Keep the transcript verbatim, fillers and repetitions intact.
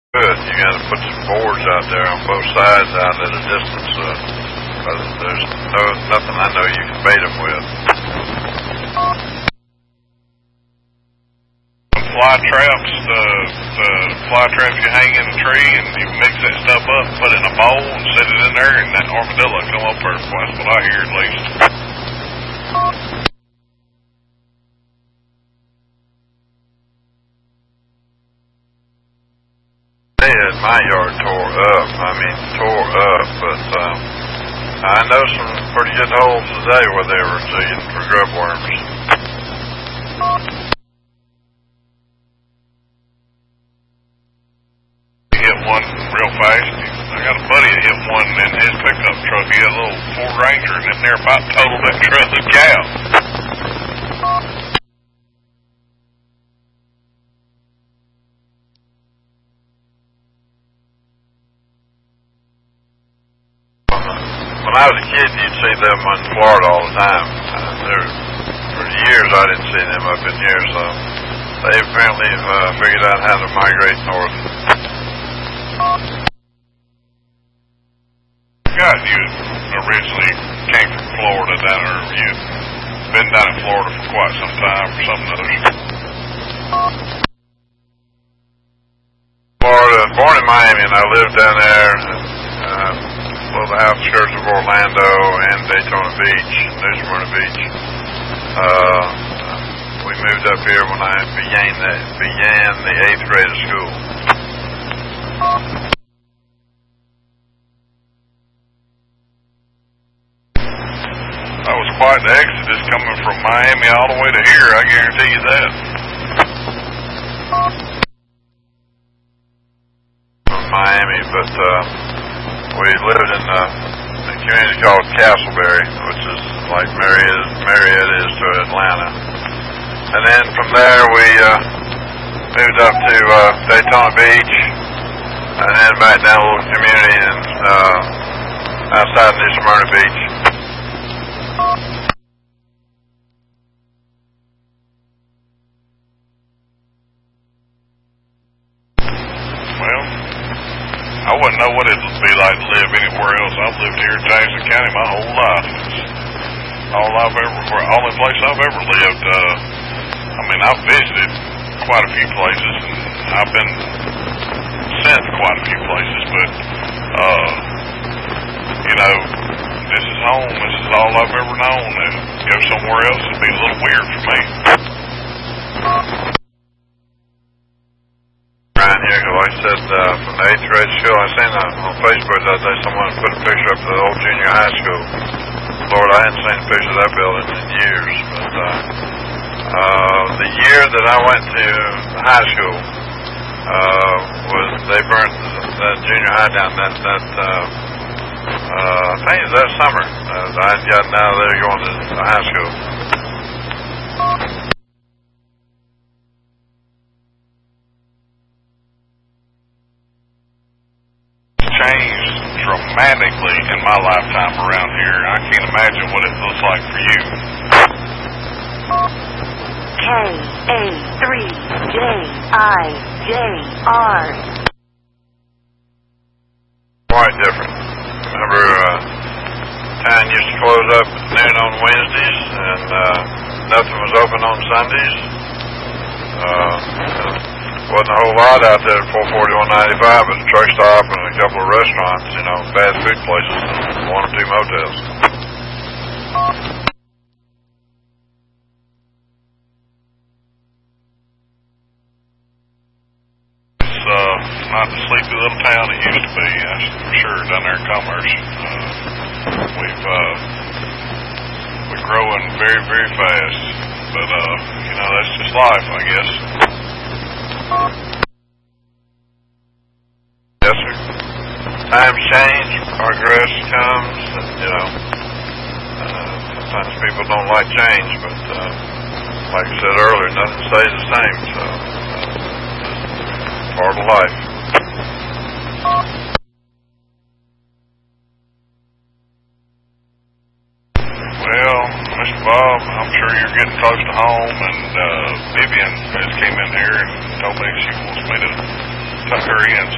Good. You got to put some boards out there on both sides out at a distance. Uh, there's no nothing I know you can bait them with. Fly traps, the, the fly traps you hang in a tree and you mix that stuff up, put it in a bowl and set it in there, and that armadillo come up there. That's what I hear at least. They had my yard tore up. I mean, tore up. But um, I know some pretty good holes today where they were seeing for grub worms. He hit one real fast. I got a buddy that hit one in his pickup truck. He had a little Ford Ranger, and it near about totaled that truck to cow. When I was a kid, you'd see them in Florida all the time. Uh, there, for years, I didn't see them up in here, so they apparently have uh, figured out how to migrate north. God, you originally came from Florida down there. You'd been down in Florida for quite some time or something other. Florida, born in Miami, and I lived down there. Uh, Well, the outskirts of Orlando and Daytona Beach, New Smyrna Beach. Uh, we moved up here when I began the, began the eighth grade of school. That was quite the exodus coming from Miami all the way to here, I guarantee you that. From Miami, but uh, we lived in a, a community called Castleberry, which is like Marietta, Marietta is to Atlanta. And then from there we uh, moved up to uh, Daytona Beach, and then back down a little community in, uh, outside New Smyrna Beach. Well, I wouldn't know what it would be like to live anywhere else. I've lived here in Jackson County my whole life. It's all I've ever, only place I've ever lived. Uh, I mean, I've visited quite a few places, and I've been sent to quite a few places, but, uh, you know, this is home. This is all I've ever known, and go somewhere else would be a little weird for me. Around here, like I said, uh, from the eighth grade school, I seen uh, on Facebook the other day someone put a picture up of the old junior high school. Lord, I hadn't seen a picture of that building in years, but uh, uh, the year that I went to high school uh, was they burnt the junior high down. That that uh, uh, I think it was that summer. Uh, I had gotten out of there going to high school. Changed dramatically in my lifetime around here. I can't imagine what it looks like for you. K A three J I J R. Quite different. Remember, uh, town used to close up at noon on Wednesdays, and uh, nothing was open on Sundays. Uh, wasn't a whole lot out there at four forty-one ninety-five, but a truck stop and a couple of restaurants, you know, fast food places, and one or two motels. It's uh, not the sleepy little town it used to be, that's for sure, down there in Commerce. Uh, we've, uh, we're growing very, very fast, but, uh, you know, that's just life, I guess. Yes, sir. Times change, progress comes, and, you know, uh, sometimes people don't like change, but uh, like I said earlier, nothing stays the same, so uh, it's part of life. Well, Mister Bob, I'm sure you're getting close to home, and uh, Vivian has came in here and told me she wants me to tuck her in.